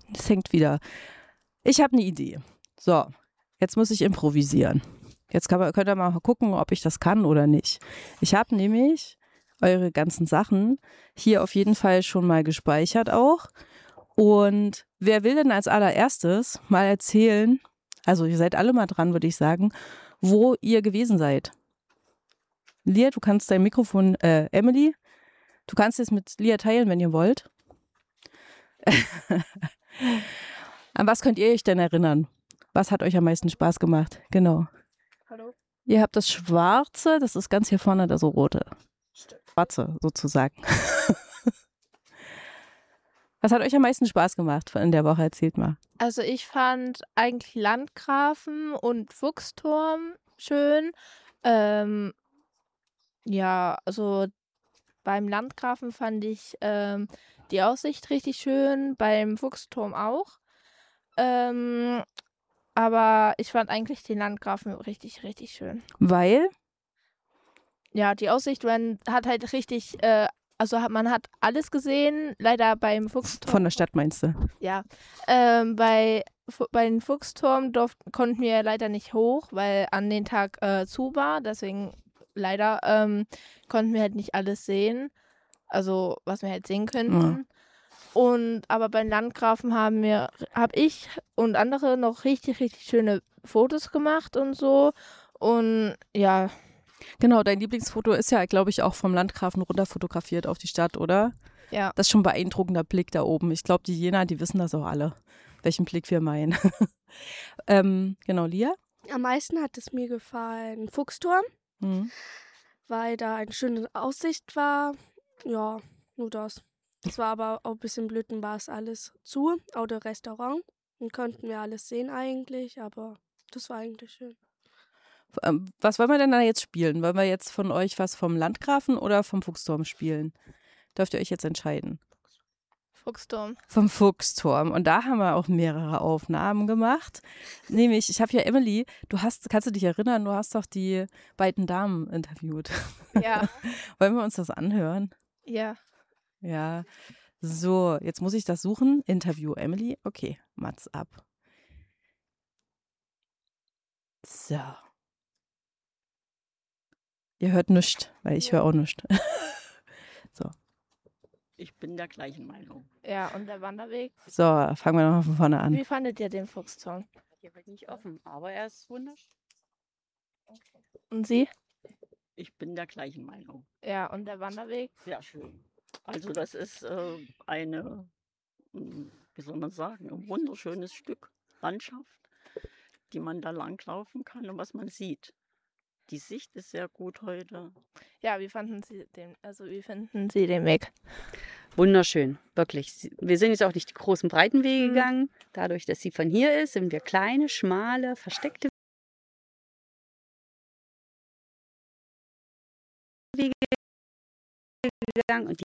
Das hängt wieder. Ich habe eine Idee. So, jetzt muss ich improvisieren. Jetzt könnt ihr mal gucken, ob ich das kann oder nicht. Ich habe nämlich eure ganzen Sachen hier auf jeden Fall schon mal gespeichert auch. Und wer will denn als allererstes mal erzählen, also ihr seid alle mal dran, würde ich sagen, wo ihr gewesen seid? Lia, du kannst dein Mikrofon, Emily, du kannst es mit Lia teilen, wenn ihr wollt. An was könnt ihr euch denn erinnern? Was hat euch am meisten Spaß gemacht? Genau. Hallo? Ihr habt das Schwarze, das ist ganz hier vorne, das so rote. Schwarze sozusagen. Was hat euch am meisten Spaß gemacht in der Woche? Erzählt mal. Also ich fand eigentlich Landgrafen und Fuchsturm schön. Ja, also beim Landgrafen fand ich die Aussicht richtig schön, beim Fuchsturm auch. Aber ich fand eigentlich den Landgrafen richtig, richtig schön. Weil? Ja, die Aussicht, man hat halt richtig, man hat alles gesehen, leider beim Fuchsturm. Von der Stadt meinst du? Ja, bei den Fuchsturm konnten wir leider nicht hoch, weil an den Tag zu war. Deswegen leider konnten wir halt nicht alles sehen, also was wir halt sehen könnten. Aber beim Landgrafen habe ich und andere noch richtig, richtig schöne Fotos gemacht und so. Und ja. Genau, dein Lieblingsfoto ist ja, glaube ich, auch vom Landgrafen runter fotografiert auf die Stadt, oder? Ja. Das ist schon ein beeindruckender Blick da oben. Ich glaube, die Jena, die wissen das auch alle, welchen Blick wir meinen. Genau, Lia? Am meisten hat es mir gefallen Fuchsturm, weil da eine schöne Aussicht war. Ja, nur das. Es war aber auch ein bisschen blöd, dann war es alles zu, auch der Restaurant. Dann konnten wir alles sehen eigentlich, aber das war eigentlich schön. Was wollen wir denn da jetzt spielen? Wollen wir jetzt von euch was vom Landgrafen oder vom Fuchsturm spielen? Dürft ihr euch jetzt entscheiden? Fuchsturm. Vom Fuchsturm. Und da haben wir auch mehrere Aufnahmen gemacht. Nämlich, ich habe ja Emily, kannst du dich erinnern, du hast doch die beiden Damen interviewt. Ja. Wollen wir uns das anhören? Ja. Ja. So, jetzt muss ich das suchen. Interview Emily. Okay, Mats ab. So. Ihr hört nichts, weil ich höre auch nichts. So. Ich bin der gleichen Meinung. Ja, und der Wanderweg? So, fangen wir nochmal von vorne an. Wie fandet ihr den Fuchsturm? Hier wird nicht offen, aber er ist wunderschön. Okay. Und Sie? Ich bin der gleichen Meinung. Ja, und der Wanderweg? Sehr schön. Also das ist wie soll man sagen, ein wunderschönes Stück Landschaft, die man da langlaufen kann und was man sieht. Die Sicht ist sehr gut heute. Ja, wie finden Sie den Weg? Wunderschön, wirklich. Wir sind jetzt auch nicht die großen breiten Wege gegangen. Dadurch, dass sie von hier ist, sind wir kleine, schmale, versteckte Wege gegangen. Und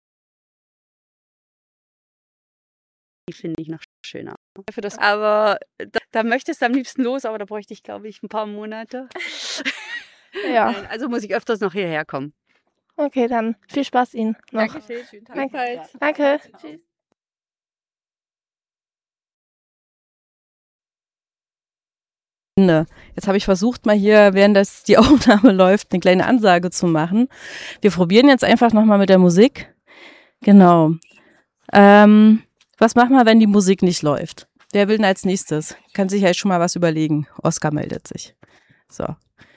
die finde ich noch schöner. Aber da möchtest du am liebsten los, aber da bräuchte ich, glaube ich, ein paar Monate. Ja. Nein, also muss ich öfters noch hierher kommen. Okay, dann viel Spaß Ihnen noch. Dankeschön, schönen Tag. Danke. Danke. Tschüss. Jetzt habe ich versucht, mal hier, während die Aufnahme läuft, eine kleine Ansage zu machen. Wir probieren jetzt einfach nochmal mit der Musik. Genau. Was machen wir, wenn die Musik nicht läuft? Wer will denn als nächstes? Kann sich halt schon mal was überlegen. Oskar meldet sich. So.